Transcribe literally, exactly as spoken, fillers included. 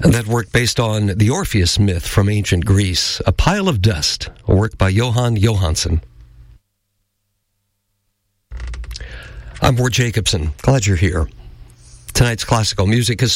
And that work based on the Orpheus myth from ancient Greece, A Pile of Dust, a work by Johan Johansson. I'm Ward Jacobson. Glad you're here. Tonight's classical music is